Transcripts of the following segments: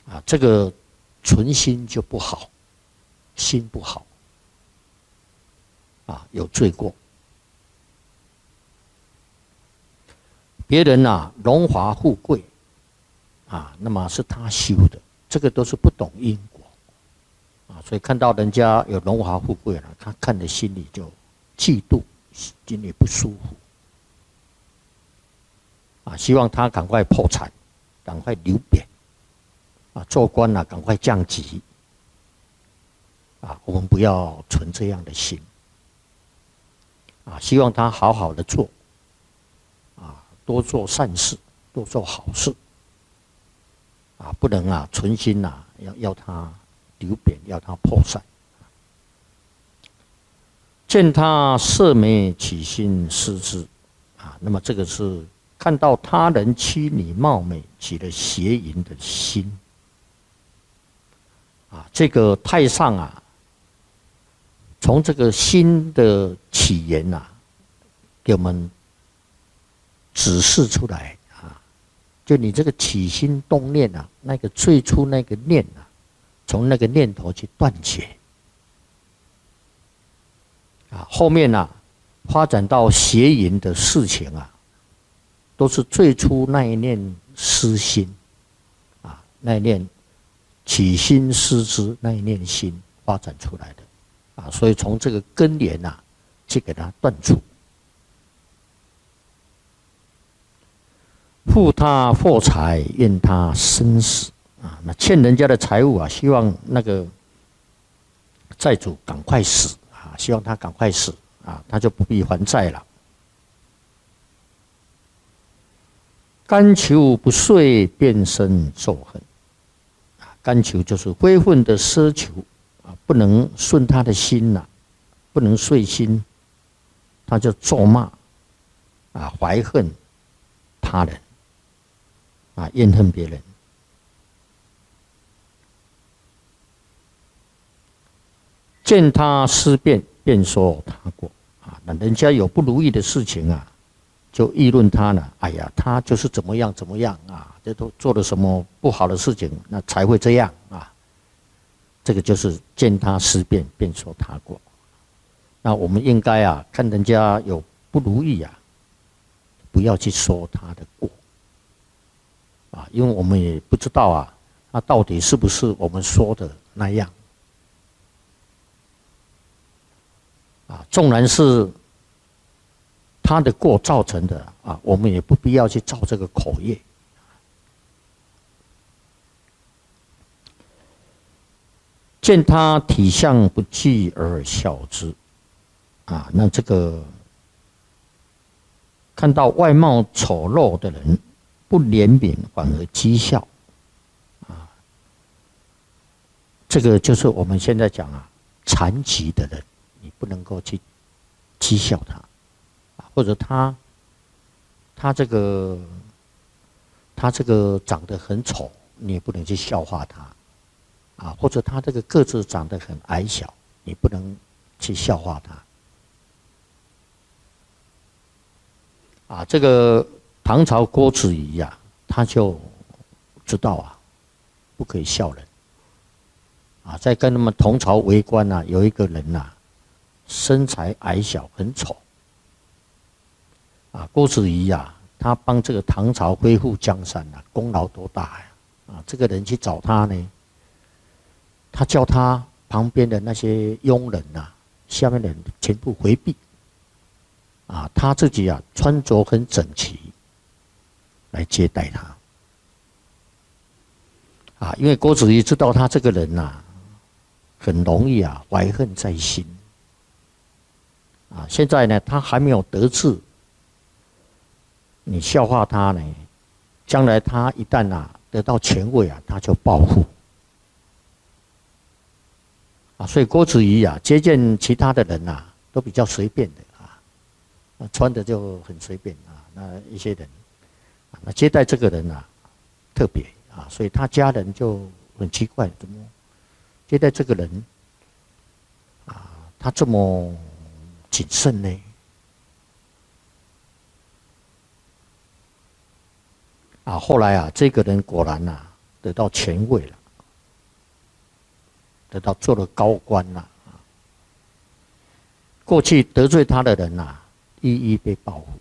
这个存心就不好，心不好，有罪过。别人荣华富贵，那么是他修的，这个都是不懂因果，所以看到人家有荣华富贵了，他看的心里就嫉妒，心里不舒服，希望他赶快破产，赶快流贬，做官赶快降级，我们不要存这样的心，希望他好好的做，多做善事，多做好事，不能存心要他流贬，要他破产。见他色美起心思之，那么这个是看到他人妻女貌美起了邪淫的心。这个太上从这个心的起源给我们指示出来就你这个起心动念那个最初那个念从那个念头去断绝后面发展到邪淫的事情都是最初那一念私心那一念起心思之那一念心发展出来的所以从这个根源去给它断除。负他货财，愿他生死那欠人家的财物希望那个债主赶快死希望他赶快死他就不必还债了。甘求不遂，便生咒恨。甘求就是非分的奢求不能顺他的心不能遂心，他就咒骂怀恨他人怨恨别人。见他思变，便说他过那人家有不如意的事情就议论他了。哎呀，他就是怎么样怎么样这都做了什么不好的事情，那才会这样这个就是见他思变，便说他过。那我们应该看人家有不如意不要去说他的过因为我们也不知道他到底是不是我们说的那样纵然是他的过造成的我们也不必要去造这个口业。见他体相不济而笑之那这个看到外貌丑陋的人不怜悯，反而讥笑这个就是我们现在讲残疾的人，你不能够去讥笑他或者他这个长得很丑，你也不能去笑话他或者他这个个子长得很矮小，你不能去笑话他这个唐朝郭子仪他就知道不可以笑人在跟他们同朝为官有一个人身材矮小很丑郭子仪他帮这个唐朝恢复江山功劳多大这个人去找他呢，他叫他旁边的那些佣人下面的人全部回避他自己穿着很整齐来接待他因为郭子仪知道他这个人很容易怀恨在心现在呢他还没有得志，你笑话他呢，将来他一旦得到权位他就报复所以郭子仪接见其他的人都比较随便的穿的就很随便那一些人那接待这个人特别所以他家人就很奇怪，怎么接待这个人他这么谨慎呢？后来这个人果然得到权位了得到做了高官了。过去得罪他的人呐，一一被报复，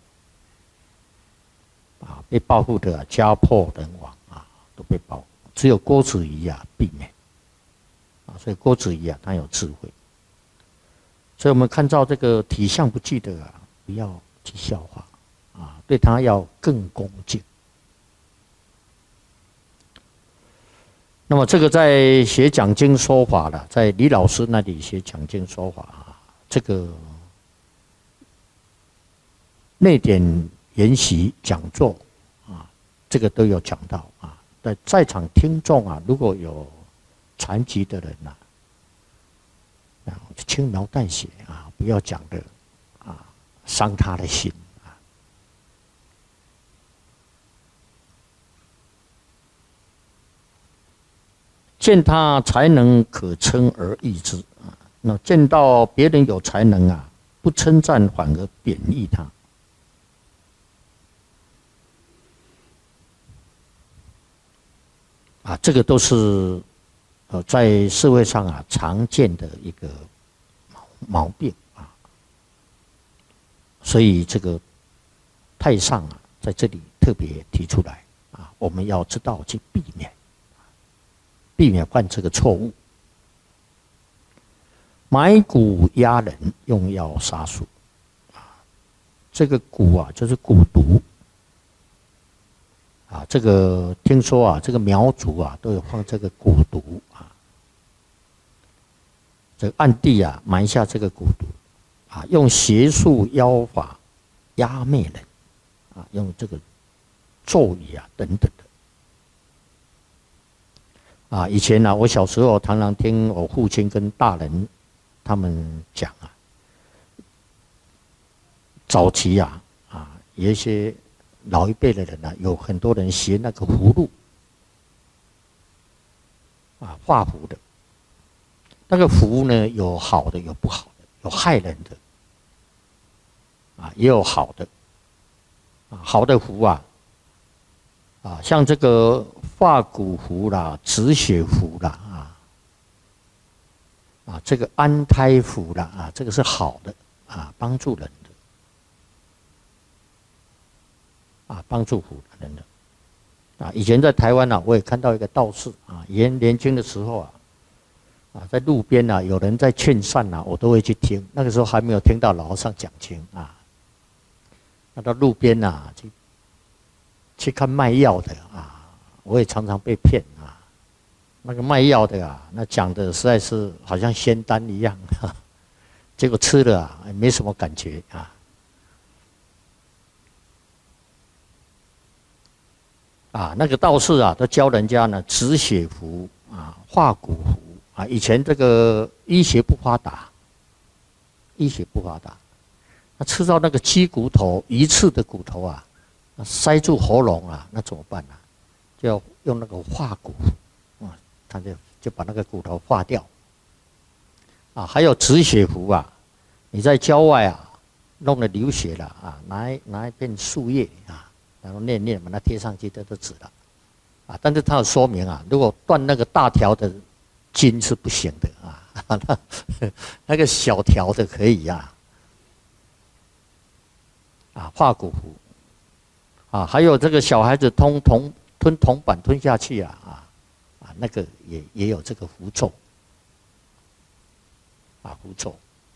被报复的家破人亡都被报复。只有郭子仪避免，所以郭子仪他有智慧。所以我们看到这个体相不济的不要去笑话对他要更恭敬。那么这个在写讲经说法了，在李老师那里写讲经说法这个内典研习讲座这个都有讲到在场听众如果有残疾的人轻描淡写不要讲的伤他的心见他才能可称而异之那见到别人有才能不称赞反而贬义他这个都是在社会上常见的一个毛病所以这个太上在这里特别提出来我们要知道去避免犯这个错误。买蛊压人，用药杀鼠这个蛊就是蛊毒这个听说这个苗族都有放这个蛊毒这个暗地埋下这个蛊毒用邪术妖法压灭人用这个咒语等等的以前我小时候常常听我父亲跟大人他们讲早期有一些老一辈的人有很多人学那个符箓画符的，那个符呢有好的有不好的，有害人的也有好的好的符像这个化蛊符啦、止血符啦这个安胎符啦这个是好的帮助人的帮助人的以前在台湾我也看到一个道士年轻的时候在路边有人在劝善我都会去听。那个时候还没有听到老和尚讲经那到路边去看卖药的我也常常被骗那个卖药的那讲的实在是好像仙丹一样结果吃了也没什么感觉那个道士都教人家呢止血符化蛊符以前这个医学不发达，那吃到那个鸡骨头、鱼翅的骨头塞住喉咙那怎么办就要用那个化骨他就把那个骨头化掉还有止血符你在郊外弄了流血了拿一片树叶然后念把它贴上去都止了但是它有说明如果断那个大条的筋是不行的那个小条的可以化骨符还有这个小孩子吞铜板吞下去那个也有这个符咒符咒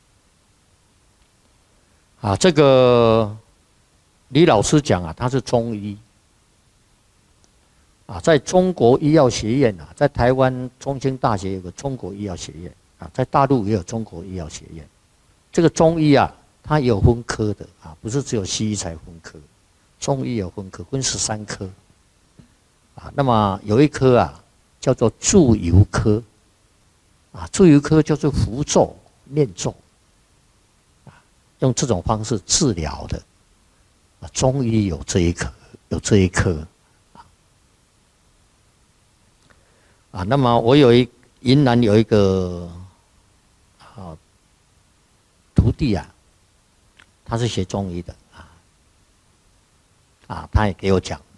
这个李老师讲他是中医在中国医药学院在台湾中兴大学有个中国医药学院在大陆也有中国医药学院。这个中医它也有分科的不是只有西医才分科，中医有分科，分13科那么有一科叫做祝由科祝由科就是符咒念咒用这种方式治疗的中医有这一科那么我云南有一个徒弟他是学中医的他也给我讲